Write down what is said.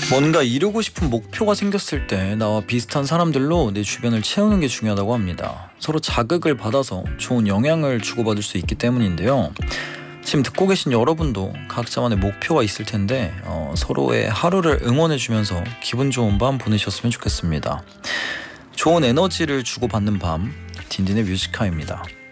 뭔가 이루고 싶은 목표가 생겼을 때 나와 비슷한 사람들로 내 주변을 채우는 게 중요하다고 합니다. 서로 자극을 받아서 좋은 영향을 주고받을 수 있기 때문인데요. 지금 듣고 계신 여러분도 각자만의 목표가 있을 텐데 서로의 하루를 응원해주면서 기분 좋은 밤 보내셨으면 좋겠습니다. 좋은 에너지를 주고받는 밤, 딘딘의 뮤지카입니다.